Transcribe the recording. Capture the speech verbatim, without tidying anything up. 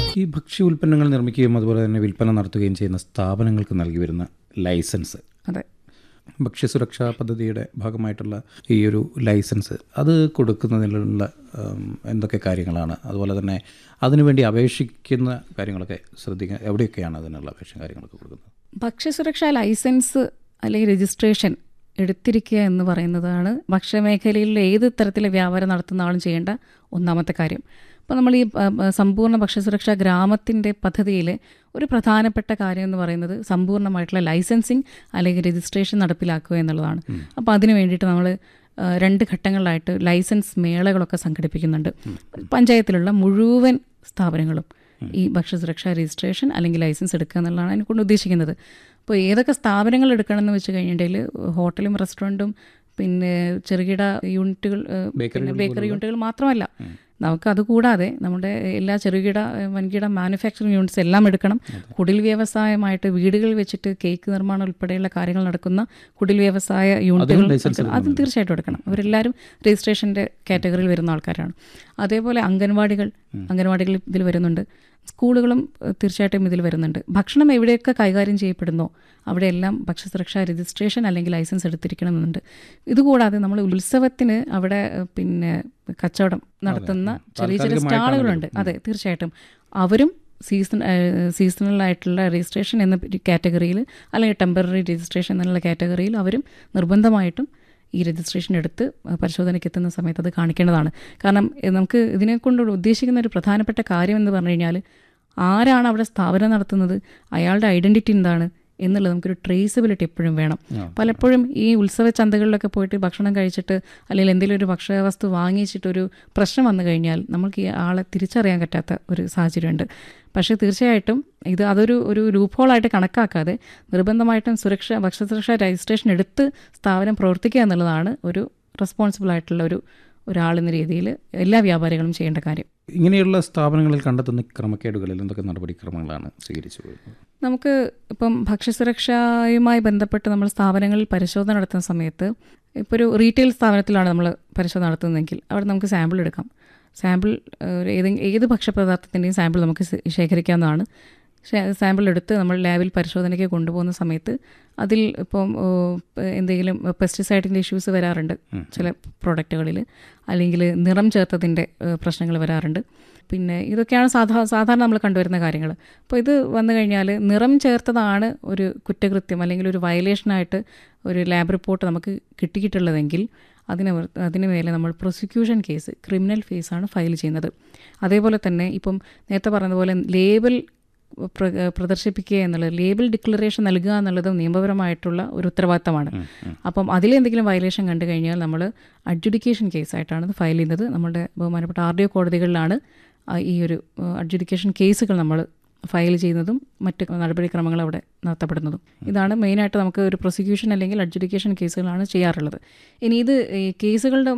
ഈ ഭക്ഷ്യ ഉൽപ്പന്നങ്ങൾ നിർമ്മിക്കുകയും അതുപോലെ തന്നെ വിൽപ്പന നടത്തുകയും ചെയ്യുന്ന സ്ഥാപനങ്ങൾക്ക് നൽകി വരുന്ന ലൈസൻസ്, അതെ, ഭക്ഷ്യസുരക്ഷാ പദ്ധതിയുടെ ഭാഗമായിട്ടുള്ള ഈ ഒരു ലൈസൻസ് അത് കൊടുക്കുന്നതിലുള്ള എന്തൊക്കെ കാര്യങ്ങളാണ്, അതുപോലെ തന്നെ അതിനുവേണ്ടി അപേക്ഷിക്കുന്ന കാര്യങ്ങളൊക്കെ ശ്രദ്ധിക്കുക, എവിടെയൊക്കെയാണ് അതിനുള്ള അപേക്ഷ കാര്യങ്ങളൊക്കെ കൊടുക്കുന്നത്? ഭക്ഷ്യസുരക്ഷാ ലൈസൻസ് അല്ലെങ്കിൽ രജിസ്ട്രേഷൻ എടുത്തിരിക്കുക എന്ന് പറയുന്നതാണ് ഭക്ഷ്യമേഖലയിൽ ഏത് തരത്തിലെ വ്യാപാരം നടത്തുന്ന ആളും ചെയ്യേണ്ട ഒന്നാമത്തെ കാര്യം. അപ്പോൾ നമ്മൾ ഈ സമ്പൂർണ്ണ ഭക്ഷ്യസുരക്ഷാ ഗ്രാമത്തിൻ്റെ പദ്ധതിയിൽ ഒരു പ്രധാനപ്പെട്ട കാര്യം എന്ന് പറയുന്നത് സമ്പൂർണ്ണമായിട്ടുള്ള ലൈസൻസിങ് അല്ലെങ്കിൽ രജിസ്ട്രേഷൻ നടപ്പിലാക്കുക എന്നുള്ളതാണ്. അപ്പോൾ അതിന് വേണ്ടിയിട്ട് നമ്മൾ രണ്ട് ഘട്ടങ്ങളിലായിട്ട് ലൈസൻസ് മേളകളൊക്കെ സംഘടിപ്പിക്കുന്നുണ്ട്. പഞ്ചായത്തിലുള്ള മുഴുവൻ സ്ഥാപനങ്ങളും ഈ ഭക്ഷ്യസുരക്ഷാ രജിസ്ട്രേഷൻ അല്ലെങ്കിൽ ലൈസൻസ് എടുക്കുക എന്നുള്ളതാണ് അതിനെക്കൊണ്ട് ഉദ്ദേശിക്കുന്നത്. അപ്പോൾ ഏതൊക്കെ സ്ഥാപനങ്ങൾ എടുക്കണമെന്ന് വെച്ച് കഴിഞ്ഞിട്ടുണ്ടെങ്കിൽ ഹോട്ടലും റെസ്റ്റോറൻറ്റും പിന്നെ ചെറുകിട യൂണിറ്റുകൾ, പിന്നെ ബേക്കറി യൂണിറ്റുകൾ മാത്രമല്ല, നമുക്ക് അതുകൂടാതെ നമ്മുടെ എല്ലാ ചെറുകിട വൻകിട മാനുഫാക്ചറിങ് യൂണിറ്റ്സ് എല്ലാം എടുക്കണം. കുടിൽ വ്യവസായമായിട്ട് വീടുകളിൽ വെച്ചിട്ട് കേക്ക് നിർമ്മാണം ഉൾപ്പെടെയുള്ള കാര്യങ്ങൾ നടക്കുന്ന കുടിൽ വ്യവസായ യൂണിറ്റുകൾ അതും തീർച്ചയായിട്ടും എടുക്കണം. അവരെല്ലാവരും രജിസ്ട്രേഷൻ്റെ കാറ്റഗറിയിൽ വരുന്ന ആൾക്കാരാണ്. അതേപോലെ അംഗൻവാടികൾ അംഗൻവാടികൾ ഇതിൽ വരുന്നുണ്ട്. സ്കൂളുകളും തീർച്ചയായിട്ടും ഇതിൽ വരുന്നുണ്ട്. ഭക്ഷണം എവിടെയൊക്കെ കൈകാര്യം ചെയ്യപ്പെടുന്നോ അവിടെയെല്ലാം ഭക്ഷ്യസുരക്ഷാ രജിസ്ട്രേഷൻ അല്ലെങ്കിൽ ലൈസൻസ് എടുത്തിരിക്കണമെന്നുണ്ട്. ഇതുകൂടാതെ നമ്മൾ ഉത്സവത്തിന് അവിടെ പിന്നെ കച്ചവടം നടത്തുന്ന ചെറിയ ചെറിയ സ്റ്റാളുകളുണ്ട്. അതെ, തീർച്ചയായിട്ടും അവരും സീസൺ സീസണലായിട്ടുള്ള രജിസ്ട്രേഷൻ എന്ന കാറ്റഗറിയിൽ അല്ലെങ്കിൽ ടെമ്പററി രജിസ്ട്രേഷൻ എന്നുള്ള കാറ്റഗറിയിൽ അവരും നിർബന്ധമായിട്ടും ഈ രജിസ്ട്രേഷൻ എടുത്ത് പരിശോധനയ്ക്ക് എത്തുന്ന സമയത്ത് അത് കാണിക്കേണ്ടതാണ്. കാരണം നമുക്ക് ഇതിനെക്കൊണ്ട് ഉദ്ദേശിക്കുന്ന ഒരു പ്രധാനപ്പെട്ട കാര്യം എന്ന് പറഞ്ഞു കഴിഞ്ഞാൽ ആരാണ് അവിടെ സ്ഥാപനം നടത്തുന്നത്, അയാളുടെ ഐഡൻറ്റിറ്റി എന്താണ് എന്നുള്ളത് നമുക്കൊരു ട്രേസബിലിറ്റി എപ്പോഴും വേണം. പലപ്പോഴും ഈ ഉത്സവ ചന്തകളിലൊക്കെ പോയിട്ട് ഭക്ഷണം കഴിച്ചിട്ട് അല്ലെങ്കിൽ എന്തെങ്കിലും ഒരു ഭക്ഷ്യവസ്തു വാങ്ങിച്ചിട്ടൊരു പ്രശ്നം വന്നു കഴിഞ്ഞാൽ നമുക്ക് ഈ ആളെ തിരിച്ചറിയാൻ പറ്റാത്ത ഒരു സാഹചര്യമുണ്ട്. പക്ഷേ തീർച്ചയായിട്ടും ഇത് അതൊരു ഒരു ലൂപ്ഹോളായിട്ട് കണക്കാക്കാതെ നിർബന്ധമായിട്ടും സുരക്ഷ ഭക്ഷ്യസുരക്ഷാ രജിസ്ട്രേഷൻ എടുത്ത് സ്ഥാപനം പ്രവർത്തിക്കുക എന്നുള്ളതാണ് ഒരു റെസ്പോൺസിബിൾ ആയിട്ടുള്ള ഒരു ഒരാളെന്ന രീതിയിൽ എല്ലാ വ്യാപാരികളും ചെയ്യേണ്ട കാര്യം. ഇങ്ങനെയുള്ള സ്ഥാപനങ്ങളിൽ കണ്ടെത്തുന്ന ക്രമക്കേടുകളിൽ എന്തൊക്കെ നടപടിക്രമങ്ങളാണ് സ്വീകരിച്ചു വരുന്നത്? നമുക്ക് ഇപ്പം ഭക്ഷ്യസുരക്ഷയുമായി ബന്ധപ്പെട്ട് നമ്മൾ സ്ഥാപനങ്ങളിൽ പരിശോധന നടത്തുന്ന സമയത്ത് ഇപ്പോൾ ഒരു റീറ്റെയിൽ സ്ഥാപനത്തിലാണ് നമ്മൾ പരിശോധന നടത്തുന്നതെങ്കിൽ അവിടെ നമുക്ക് സാമ്പിൾ എടുക്കാം. സാമ്പിൾ ഏതെങ്കിലും ഏത് ഭക്ഷ്യപദാർത്ഥത്തിൻ്റെയും സാമ്പിൾ നമുക്ക് ശേഖരിക്കാവുന്നതാണ്. സാമ്പിൾ എടുത്ത് നമ്മൾ ലാബിൽ പരിശോധനയ്ക്ക് കൊണ്ടുപോകുന്ന സമയത്ത് അതിൽ ഇപ്പം എന്തെങ്കിലും പെസ്റ്റിസൈഡിൻ്റെ ഇഷ്യൂസ് വരാറുണ്ട് ചില പ്രോഡക്റ്റുകളിൽ, അല്ലെങ്കിൽ നിറം ചേർത്തതിൻ്റെ പ്രശ്നങ്ങൾ വരാറുണ്ട്. പിന്നെ ഇതൊക്കെയാണ് സാധാ സാധാരണ നമ്മൾ കണ്ടുവരുന്ന കാര്യങ്ങൾ. അപ്പോൾ ഇത് വന്നു കഴിഞ്ഞാൽ നിറം ചേർത്തതാണ് ഒരു കുറ്റകൃത്യം അല്ലെങ്കിൽ ഒരു വയലേഷനായിട്ട് ഒരു ലാബ് റിപ്പോർട്ട് നമുക്ക് കിട്ടിയിട്ടുള്ളതെങ്കിൽ അതിന് അതിന് മേലെ നമ്മൾ പ്രോസിക്യൂഷൻ കേസ്, ക്രിമിനൽ കേസാണ് ഫയൽ ചെയ്യുന്നത്. അതേപോലെ തന്നെ ഇപ്പം നേരത്തെ പറഞ്ഞതുപോലെ ലേബൽ പ്രദർശിപ്പിക്കുക എന്നുള്ളത്, ലേബൽ ഡിക്ലറേഷൻ നൽകുക എന്നുള്ളത് നിയമപരമായിട്ടുള്ള ഒരു ഉത്തരവാദിത്തമാണ്. അപ്പം അതിലെന്തെങ്കിലും വയലേഷൻ കണ്ടു കഴിഞ്ഞാൽ നമ്മൾ അഡ്ജുഡിക്കേഷൻ കേസായിട്ടാണ് ഇത് ഫയൽ ചെയ്യുന്നത്. നമ്മുടെ ബഹുമാനപ്പെട്ട ആർ ഡി ഒ കോടതികളിലാണ് ഈ ഒരു അഡ്ജുഡിക്കേഷൻ കേസുകൾ നമ്മൾ ഫയൽ ചെയ്യുന്നതും മറ്റ് നടപടിക്രമങ്ങൾ അവിടെ നടത്തപ്പെടുന്നതും. ഇതാണ് മെയിനായിട്ട് നമുക്ക് ഒരു പ്രോസിക്യൂഷൻ അല്ലെങ്കിൽ അഡ്ജുഡിക്കേഷൻ കേസുകളാണ് ചെയ്യാറുള്ളത്. ഇനി ഇത് ഈ കേസുകളുടെ